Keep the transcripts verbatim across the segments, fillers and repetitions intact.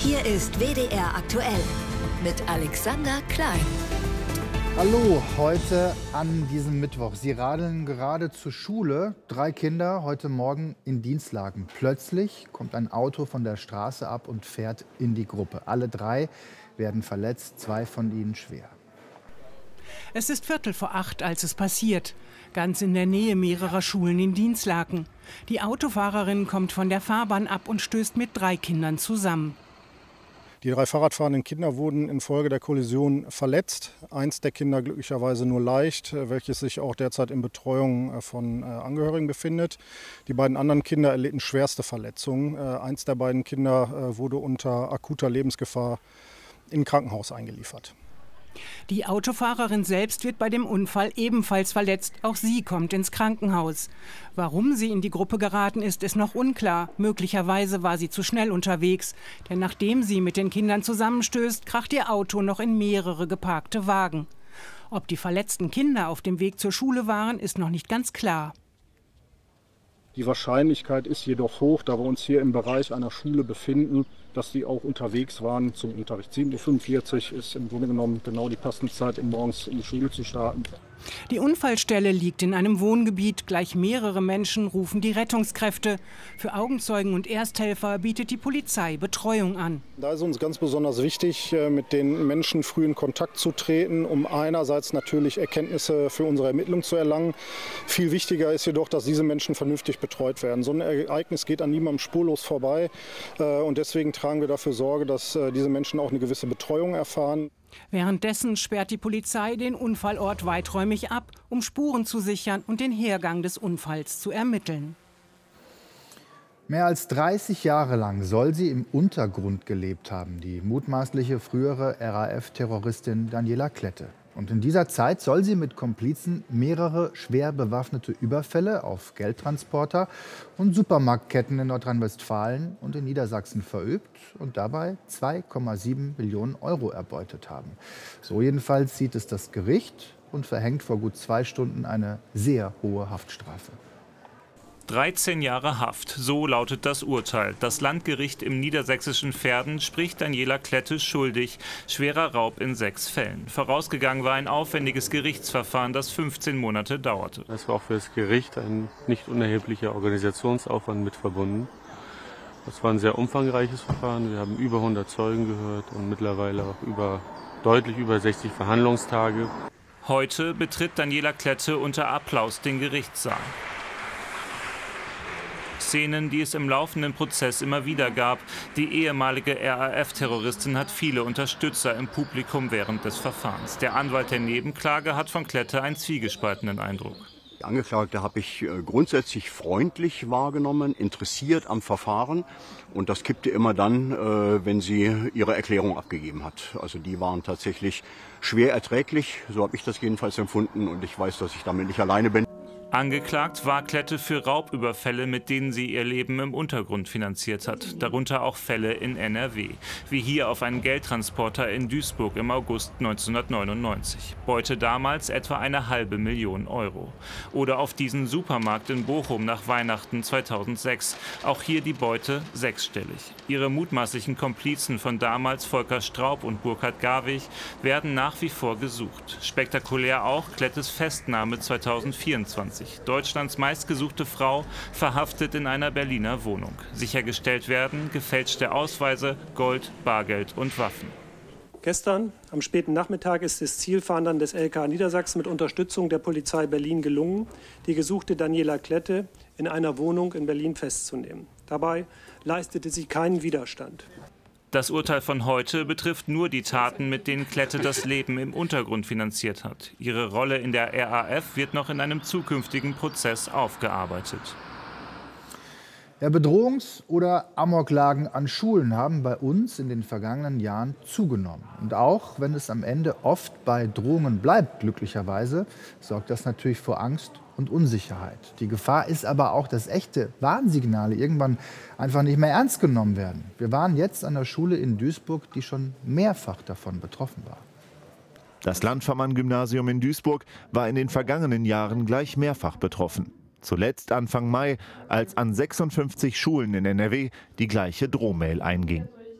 Hier ist W D R aktuell mit Alexander Klein. Hallo, heute an diesem Mittwoch. Sie radeln gerade zur Schule. Drei Kinder heute Morgen in Dienstlagen. Plötzlich kommt ein Auto von der Straße ab und fährt in die Gruppe. Alle drei werden verletzt, zwei von ihnen schwer. Es ist Viertel vor acht, als es passiert. Ganz in der Nähe mehrerer Schulen in Dienstlaken. Die Autofahrerin kommt von der Fahrbahn ab und stößt mit drei Kindern zusammen. Die drei Fahrradfahrenden Kinder wurden infolge der Kollision verletzt. Eins der Kinder glücklicherweise nur leicht, welches sich auch derzeit in Betreuung von Angehörigen befindet. Die beiden anderen Kinder erlitten schwerste Verletzungen. Eins der beiden Kinder wurde unter akuter Lebensgefahr im Krankenhaus eingeliefert. Die Autofahrerin selbst wird bei dem Unfall ebenfalls verletzt. Auch sie kommt ins Krankenhaus. Warum sie in die Gruppe geraten ist, ist noch unklar. Möglicherweise war sie zu schnell unterwegs. Denn nachdem sie mit den Kindern zusammenstößt, kracht ihr Auto noch in mehrere geparkte Wagen. Ob die verletzten Kinder auf dem Weg zur Schule waren, ist noch nicht ganz klar. Die Wahrscheinlichkeit ist jedoch hoch, da wir uns hier im Bereich einer Schule befinden, dass die auch unterwegs waren zum Unterricht. sieben Uhr fünfundvierzig ist im Grunde genommen genau die passende Zeit, um morgens in die Schule zu starten. Die Unfallstelle liegt in einem Wohngebiet. Gleich mehrere Menschen rufen die Rettungskräfte. Für Augenzeugen und Ersthelfer bietet die Polizei Betreuung an. Da ist uns ganz besonders wichtig, mit den Menschen früh in Kontakt zu treten, um einerseits natürlich Erkenntnisse für unsere Ermittlung zu erlangen. Viel wichtiger ist jedoch, dass diese Menschen vernünftig betreut werden. So ein Ereignis geht an niemandem spurlos vorbei. Und deswegen tragen wir dafür Sorge, dass diese Menschen auch eine gewisse Betreuung erfahren. Währenddessen sperrt die Polizei den Unfallort weiträumig ab, um Spuren zu sichern und den Hergang des Unfalls zu ermitteln. Mehr als dreißig Jahre lang soll sie im Untergrund gelebt haben, die mutmaßliche frühere R A F-Terroristin Daniela Klette. Und in dieser Zeit soll sie mit Komplizen mehrere schwer bewaffnete Überfälle auf Geldtransporter und Supermarktketten in Nordrhein-Westfalen und in Niedersachsen verübt und dabei zwei Komma sieben Millionen Euro erbeutet haben. So jedenfalls sieht es das Gericht und verhängt vor gut zwei Stunden eine sehr hohe Haftstrafe. dreizehn Jahre Haft, so lautet das Urteil. Das Landgericht im niedersächsischen Verden spricht Daniela Klette schuldig. Schwerer Raub in sechs Fällen. Vorausgegangen war ein aufwendiges Gerichtsverfahren, das fünfzehn Monate dauerte. Es war auch für das Gericht ein nicht unerheblicher Organisationsaufwand mit verbunden. Das war ein sehr umfangreiches Verfahren. Wir haben über hundert Zeugen gehört und mittlerweile auch über, deutlich über sechzig Verhandlungstage. Heute betritt Daniela Klette unter Applaus den Gerichtssaal. Szenen, die es im laufenden Prozess immer wieder gab. Die ehemalige R A F-Terroristin hat viele Unterstützer im Publikum während des Verfahrens. Der Anwalt der Nebenklage hat von Klette einen zwiegespaltenen Eindruck. Die Angeklagte habe ich grundsätzlich freundlich wahrgenommen, interessiert am Verfahren. Und das kippte immer dann, wenn sie ihre Erklärung abgegeben hat. Also die waren tatsächlich schwer erträglich, so habe ich das jedenfalls empfunden. Und ich weiß, dass ich damit nicht alleine bin. Angeklagt war Klette für Raubüberfälle, mit denen sie ihr Leben im Untergrund finanziert hat. Darunter auch Fälle in N R W. Wie hier auf einen Geldtransporter in Duisburg im August neunzehnhundertneunundneunzig. Beute damals etwa eine halbe Million Euro. Oder auf diesen Supermarkt in Bochum nach Weihnachten zweitausendsechs. Auch hier die Beute sechsstellig. Ihre mutmaßlichen Komplizen von damals Volker Straub und Burkhard Garwig werden nach wie vor gesucht. Spektakulär auch Klettes Festnahme zweitausendvierundzwanzig. Deutschlands meistgesuchte Frau verhaftet in einer Berliner Wohnung. Sichergestellt werden gefälschte Ausweise, Gold, Bargeld und Waffen. Gestern am späten Nachmittag ist es Zielfahndern des L K A Niedersachsen mit Unterstützung der Polizei Berlin gelungen, die gesuchte Daniela Klette in einer Wohnung in Berlin festzunehmen. Dabei leistete sie keinen Widerstand. Das Urteil von heute betrifft nur die Taten, mit denen Klette das Leben im Untergrund finanziert hat. Ihre Rolle in der R A F wird noch in einem zukünftigen Prozess aufgearbeitet. Ja, Bedrohungs- oder Amoklagen an Schulen haben bei uns in den vergangenen Jahren zugenommen. Und auch wenn es am Ende oft bei Drohungen bleibt, glücklicherweise, sorgt das natürlich vor Angst und Unsicherheit. Die Gefahr ist aber auch, dass echte Warnsignale irgendwann einfach nicht mehr ernst genommen werden. Wir waren jetzt an der Schule in Duisburg, die schon mehrfach davon betroffen war. Das Landvermann-Gymnasium in Duisburg war in den vergangenen Jahren gleich mehrfach betroffen. Zuletzt Anfang Mai, als an sechsundfünfzig Schulen in N R W die gleiche Drohmail einging.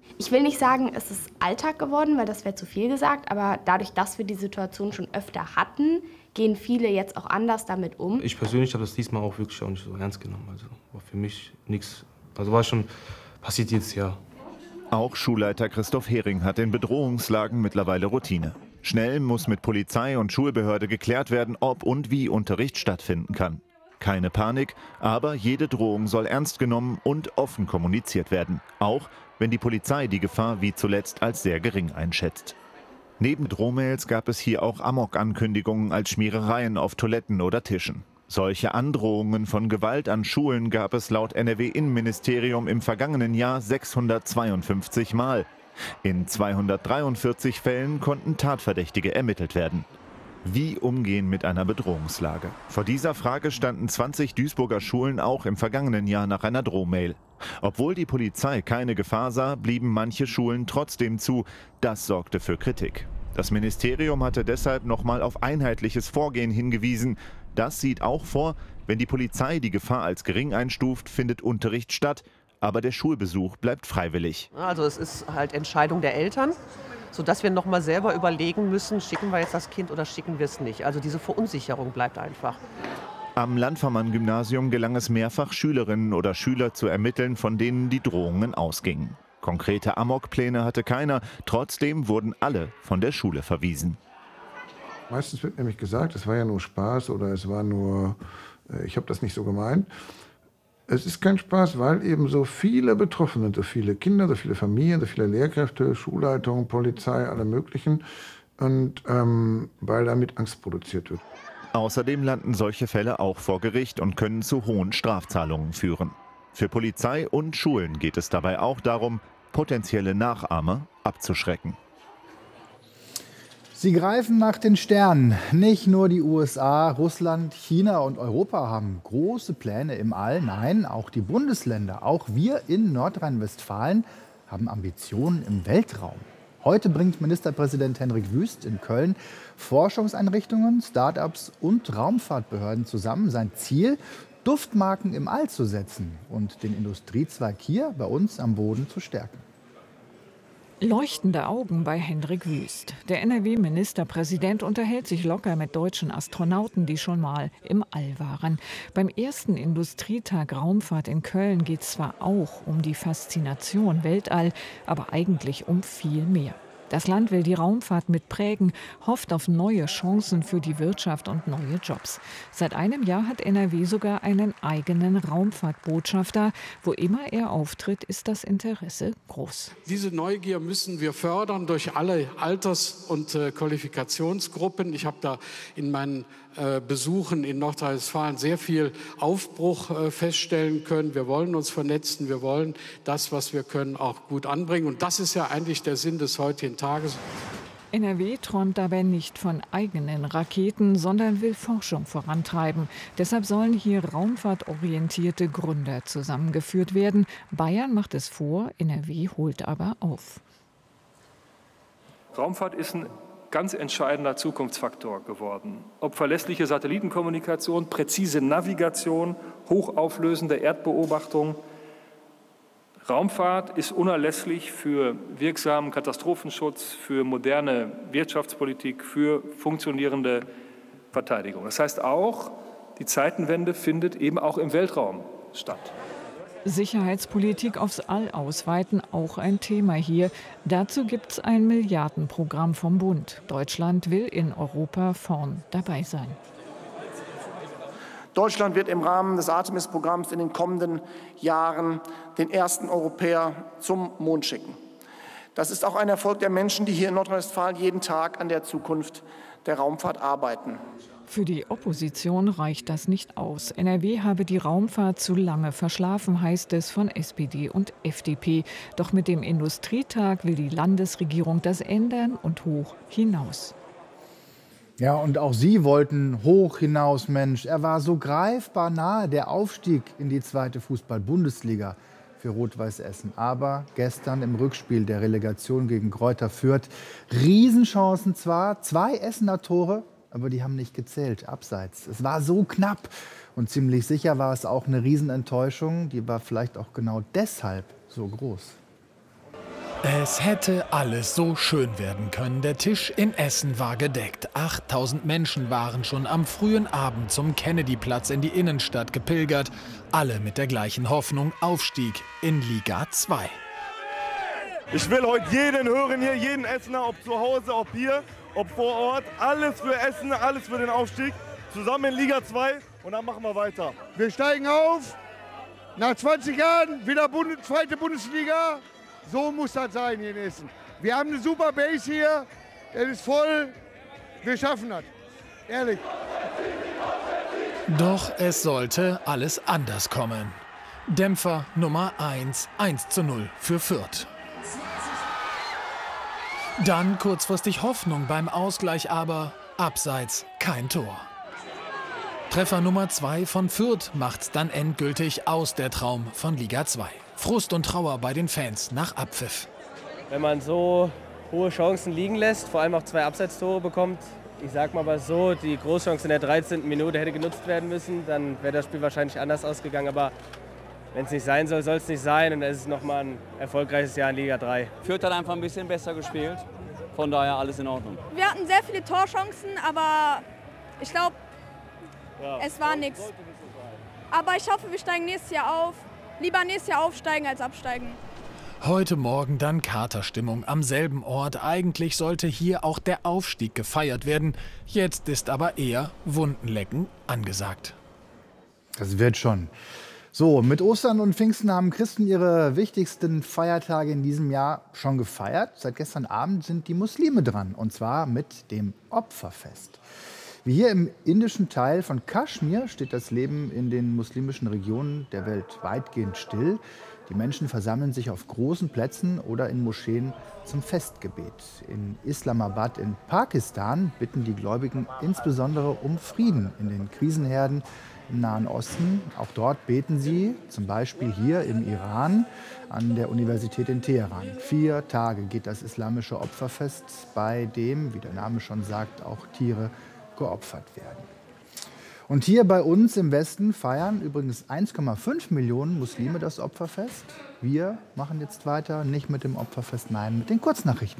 Ich will nicht sagen, es ist Alltag geworden, weil das wäre zu viel gesagt, aber dadurch, dass wir die Situation schon öfter hatten, gehen viele jetzt auch anders damit um. Ich persönlich habe das diesmal auch wirklich auch nicht so ernst genommen. Also war für mich nichts, also war schon, passiert jetzt ja. Auch Schulleiter Christoph Hering hat in Bedrohungslagen mittlerweile Routine. Schnell muss mit Polizei und Schulbehörde geklärt werden, ob und wie Unterricht stattfinden kann. Keine Panik, aber jede Drohung soll ernst genommen und offen kommuniziert werden. Auch wenn die Polizei die Gefahr wie zuletzt als sehr gering einschätzt. Neben Drohmails gab es hier auch Amok-Ankündigungen als Schmierereien auf Toiletten oder Tischen. Solche Androhungen von Gewalt an Schulen gab es laut N R W-Innenministerium im vergangenen Jahr sechshundertzweiundfünfzig Mal. In zweihundertdreiundvierzig Fällen konnten Tatverdächtige ermittelt werden. Wie umgehen mit einer Bedrohungslage? Vor dieser Frage standen zwanzig Duisburger Schulen auch im vergangenen Jahr nach einer Drohmail. Obwohl die Polizei keine Gefahr sah, blieben manche Schulen trotzdem zu. Das sorgte für Kritik. Das Ministerium hatte deshalb nochmal auf einheitliches Vorgehen hingewiesen. Das sieht auch vor, wenn die Polizei die Gefahr als gering einstuft, findet Unterricht statt. Aber der Schulbesuch bleibt freiwillig. Also es ist halt Entscheidung der Eltern, sodass wir noch mal selber überlegen müssen, schicken wir jetzt das Kind oder schicken wir es nicht. Also diese Verunsicherung bleibt einfach. Am Landvermann-Gymnasium gelang es mehrfach, Schülerinnen oder Schüler zu ermitteln, von denen die Drohungen ausgingen. Konkrete Amokpläne hatte keiner, trotzdem wurden alle von der Schule verwiesen. Meistens wird nämlich gesagt, es war ja nur Spaß oder es war nur, ich habe das nicht so gemeint. Es ist kein Spaß, weil eben so viele betroffen sind, so viele Kinder, so viele Familien, so viele Lehrkräfte, Schulleitungen, Polizei, alle möglichen. Und ähm, weil damit Angst produziert wird. Außerdem landen solche Fälle auch vor Gericht und können zu hohen Strafzahlungen führen. Für Polizei und Schulen geht es dabei auch darum, potenzielle Nachahmer abzuschrecken. Sie greifen nach den Sternen. Nicht nur die U S A, Russland, China und Europa haben große Pläne im All. Nein, auch die Bundesländer, auch wir in Nordrhein-Westfalen haben Ambitionen im Weltraum. Heute bringt Ministerpräsident Hendrik Wüst in Köln Forschungseinrichtungen, Start-ups und Raumfahrtbehörden zusammen. Sein Ziel, Duftmarken im All zu setzen und den Industriezweig hier bei uns am Boden zu stärken. Leuchtende Augen bei Hendrik Wüst. Der N R W-Ministerpräsident unterhält sich locker mit deutschen Astronauten, die schon mal im All waren. Beim ersten Industrietag Raumfahrt in Köln geht es zwar auch um die Faszination Weltall, aber eigentlich um viel mehr. Das Land will die Raumfahrt mitprägen, hofft auf neue Chancen für die Wirtschaft und neue Jobs. Seit einem Jahr hat N R W sogar einen eigenen Raumfahrtbotschafter. Wo immer er auftritt, ist das Interesse groß. Diese Neugier müssen wir fördern durch alle Alters- und äh, Qualifikationsgruppen. Ich habe da in meinen äh, Besuchen in Nordrhein-Westfalen sehr viel Aufbruch äh, feststellen können. Wir wollen uns vernetzen, wir wollen das, was wir können, auch gut anbringen. Und das ist ja eigentlich der Sinn des heutigen Tages. N R W träumt dabei nicht von eigenen Raketen, sondern will Forschung vorantreiben. Deshalb sollen hier raumfahrtorientierte Gründer zusammengeführt werden. Bayern macht es vor, N R W holt aber auf. Raumfahrt ist ein ganz entscheidender Zukunftsfaktor geworden. Ob verlässliche Satellitenkommunikation, präzise Navigation, hochauflösende Erdbeobachtung. Raumfahrt ist unerlässlich für wirksamen Katastrophenschutz, für moderne Wirtschaftspolitik, für funktionierende Verteidigung. Das heißt auch, die Zeitenwende findet eben auch im Weltraum statt. Sicherheitspolitik aufs All ausweiten, auch ein Thema hier. Dazu gibt es ein Milliardenprogramm vom Bund. Deutschland will in Europa vorn dabei sein. Deutschland wird im Rahmen des Artemis-Programms in den kommenden Jahren den ersten Europäer zum Mond schicken. Das ist auch ein Erfolg der Menschen, die hier in Nordrhein-Westfalen jeden Tag an der Zukunft der Raumfahrt arbeiten. Für die Opposition reicht das nicht aus. N R W habe die Raumfahrt zu lange verschlafen, heißt es von S P D und F D P. Doch mit dem Industrietag will die Landesregierung das ändern und hoch hinaus. Ja, und auch Sie wollten hoch hinaus, Mensch. Er war so greifbar nahe, der Aufstieg in die zweite Fußball-Bundesliga für Rot-Weiß Essen. Aber gestern im Rückspiel der Relegation gegen Greuther Fürth, Riesenchancen zwar, zwei Essener Tore, aber die haben nicht gezählt, abseits. Es war so knapp und ziemlich sicher war es auch eine Riesenenttäuschung. Die war vielleicht auch genau deshalb so groß. Es hätte alles so schön werden können. Der Tisch in Essen war gedeckt. achttausend Menschen waren schon am frühen Abend zum Kennedyplatz in die Innenstadt gepilgert. Alle mit der gleichen Hoffnung: Aufstieg in Liga zwei. Ich will heute jeden hören hier, jeden Essener, ob zu Hause, ob hier, ob vor Ort. Alles für Essen, alles für den Aufstieg. Zusammen in Liga zwei und dann machen wir weiter. Wir steigen auf. Nach zwanzig Jahren wieder Bund zweite Bundesliga. So muss das sein hier in Essen. Wir haben eine super Base hier. Es ist voll. Wir schaffen das. Ehrlich. Doch es sollte alles anders kommen. Dämpfer Nummer eins, eins zu null für Fürth. Dann kurzfristig Hoffnung beim Ausgleich, aber abseits kein Tor. Treffer Nummer zwei von Fürth macht's dann endgültig aus, der Traum von Liga zwei. Frust und Trauer bei den Fans nach Abpfiff. Wenn man so hohe Chancen liegen lässt, vor allem auch zwei Abseitstore bekommt, ich sag mal aber so, die Großchance in der dreizehnten Minute hätte genutzt werden müssen, dann wäre das Spiel wahrscheinlich anders ausgegangen. Aber wenn es nicht sein soll, soll es nicht sein, und dann ist es nochmal ein erfolgreiches Jahr in Liga drei. Fürth hat einfach ein bisschen besser gespielt, von daher alles in Ordnung. Wir hatten sehr viele Torchancen, aber ich glaube, ja, es war nichts. Aber ich hoffe, wir steigen nächstes Jahr auf. Lieber nächstes Jahr aufsteigen als absteigen. Heute Morgen dann Katerstimmung am selben Ort. Eigentlich sollte hier auch der Aufstieg gefeiert werden. Jetzt ist aber eher Wundenlecken angesagt. Das wird schon. So, mit Ostern und Pfingsten haben Christen ihre wichtigsten Feiertage in diesem Jahr schon gefeiert. Seit gestern Abend sind die Muslime dran, und zwar mit dem Opferfest. Wie hier im indischen Teil von Kaschmir steht das Leben in den muslimischen Regionen der Welt weitgehend still. Die Menschen versammeln sich auf großen Plätzen oder in Moscheen zum Festgebet. In Islamabad in Pakistan bitten die Gläubigen insbesondere um Frieden in den Krisenherden im Nahen Osten. Auch dort beten sie, zum Beispiel hier im Iran an der Universität in Teheran. Vier Tage geht das islamische Opferfest, bei dem, wie der Name schon sagt, auch Tiere geopfert werden. Und hier bei uns im Westen feiern übrigens eins Komma fünf Millionen Muslime das Opferfest. Wir machen jetzt weiter, nicht mit dem Opferfest, nein, mit den Kurznachrichten.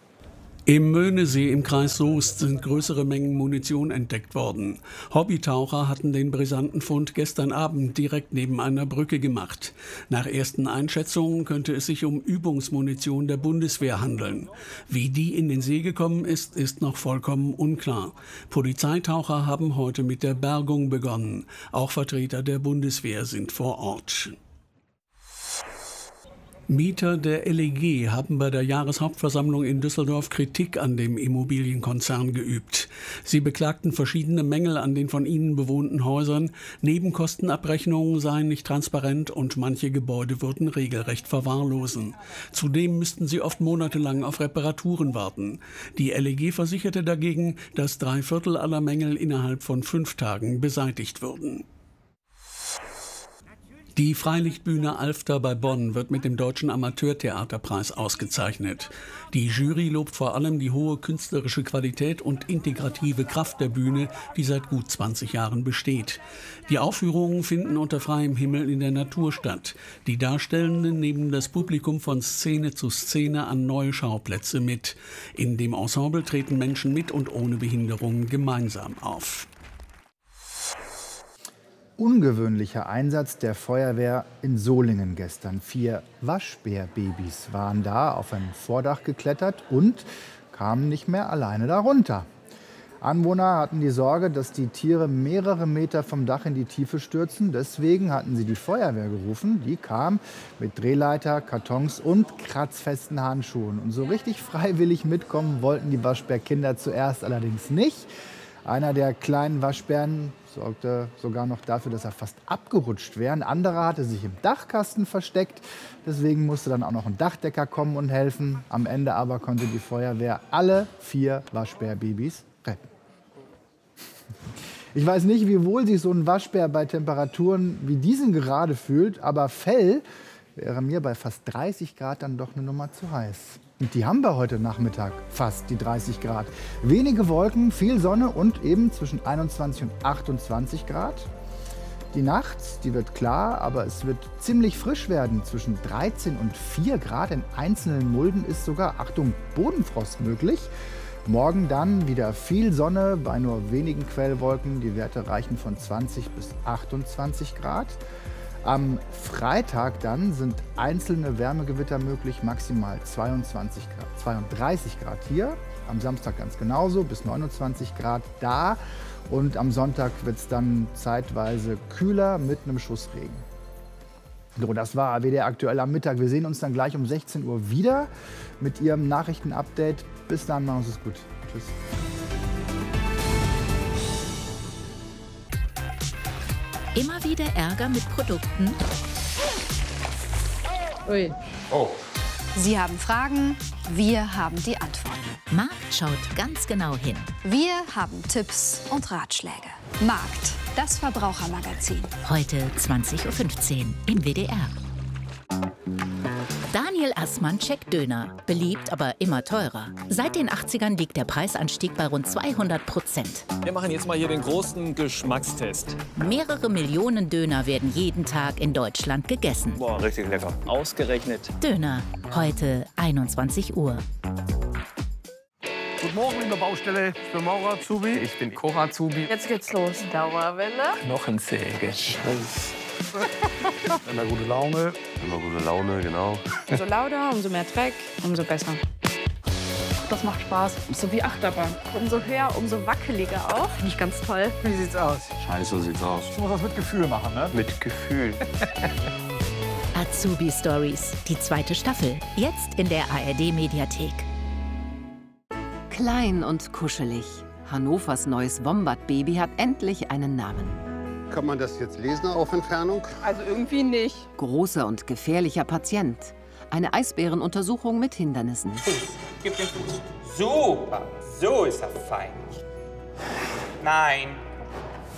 Im Möhnesee im Kreis Soest sind größere Mengen Munition entdeckt worden. Hobbytaucher hatten den brisanten Fund gestern Abend direkt neben einer Brücke gemacht. Nach ersten Einschätzungen könnte es sich um Übungsmunition der Bundeswehr handeln. Wie die in den See gekommen ist, ist noch vollkommen unklar. Polizeitaucher haben heute mit der Bergung begonnen. Auch Vertreter der Bundeswehr sind vor Ort. Mieter der L E G haben bei der Jahreshauptversammlung in Düsseldorf Kritik an dem Immobilienkonzern geübt. Sie beklagten verschiedene Mängel an den von ihnen bewohnten Häusern. Nebenkostenabrechnungen seien nicht transparent und manche Gebäude würden regelrecht verwahrlosen. Zudem müssten sie oft monatelang auf Reparaturen warten. Die L E G versicherte dagegen, dass drei Viertel aller Mängel innerhalb von fünf Tagen beseitigt würden. Die Freilichtbühne Alfter bei Bonn wird mit dem Deutschen Amateurtheaterpreis ausgezeichnet. Die Jury lobt vor allem die hohe künstlerische Qualität und integrative Kraft der Bühne, die seit gut zwanzig Jahren besteht. Die Aufführungen finden unter freiem Himmel in der Natur statt. Die Darstellenden nehmen das Publikum von Szene zu Szene an neue Schauplätze mit. In dem Ensemble treten Menschen mit und ohne Behinderung gemeinsam auf. Ungewöhnlicher Einsatz der Feuerwehr in Solingen gestern. Vier Waschbärbabys waren da auf ein Vordach geklettert und kamen nicht mehr alleine darunter. Anwohner hatten die Sorge, dass die Tiere mehrere Meter vom Dach in die Tiefe stürzen. Deswegen hatten sie die Feuerwehr gerufen. Die kam mit Drehleiter, Kartons und kratzfesten Handschuhen. Und so richtig freiwillig mitkommen wollten die Waschbärkinder zuerst allerdings nicht. Einer der kleinen Waschbären sorgte sogar noch dafür, dass er fast abgerutscht wäre. Ein anderer hatte sich im Dachkasten versteckt. Deswegen musste dann auch noch ein Dachdecker kommen und helfen. Am Ende aber konnte die Feuerwehr alle vier Waschbärbabys retten. Ich weiß nicht, wie wohl sich so ein Waschbär bei Temperaturen wie diesen gerade fühlt, aber Fell wäre mir bei fast dreißig Grad dann doch eine Nummer zu heiß. Und die haben wir heute Nachmittag, fast die dreißig Grad. Wenige Wolken, viel Sonne und eben zwischen einundzwanzig und achtundzwanzig Grad. Die Nacht, die wird klar, aber es wird ziemlich frisch werden. Zwischen dreizehn und vier Grad. In einzelnen Mulden ist sogar, Achtung, Bodenfrost möglich. Morgen dann wieder viel Sonne bei nur wenigen Quellwolken. Die Werte reichen von zwanzig bis achtundzwanzig Grad. Am Freitag dann sind einzelne Wärmegewitter möglich, maximal zweiundzwanzig Grad, zweiunddreißig Grad hier. Am Samstag ganz genauso, bis neunundzwanzig Grad da. Und am Sonntag wird es dann zeitweise kühler mit einem Schuss Regen. So, das war W D R aktuell am Mittag. Wir sehen uns dann gleich um sechzehn Uhr wieder mit Ihrem Nachrichtenupdate. Bis dann, machen Sie es gut. Tschüss. Immer wieder Ärger mit Produkten? Ui. Oh. Sie haben Fragen, wir haben die Antworten. Markt schaut ganz genau hin. Wir haben Tipps und Ratschläge. Markt, das Verbrauchermagazin. Heute zwanzig Uhr fünfzehn im W D R. Daniel Assmann checkt Döner. Beliebt, aber immer teurer. Seit den achtzigern liegt der Preisanstieg bei rund zweihundert Prozent. Wir machen jetzt mal hier den großen Geschmackstest. Mehrere Millionen Döner werden jeden Tag in Deutschland gegessen. Boah, richtig lecker. Ausgerechnet. Döner, heute einundzwanzig Uhr. Guten Morgen, liebe Baustelle. Ich bin Maurer Azubi. Ich bin Koch Azubi. Jetzt geht's los. Dauerwelle. Knochensäge. Scheiß. Immer gute Laune. Immer gute Laune, genau. Umso lauter, umso mehr Dreck, umso besser. Das macht Spaß. So wie Achterbahn. Umso höher, umso wackeliger auch. Finde ich ganz toll. Wie sieht's aus? Scheiße, so sieht's aus. Du musst das mit Gefühl machen, ne? Mit Gefühl. Azubi Stories, die zweite Staffel. Jetzt in der A R D-Mediathek. Klein und kuschelig. Hannovers neues Wombat-Baby hat endlich einen Namen. Kann man das jetzt lesen auf Entfernung? Also irgendwie nicht. Großer und gefährlicher Patient. Eine Eisbärenuntersuchung mit Hindernissen. Gib den Fuß. Super, so ist er fein. Nein,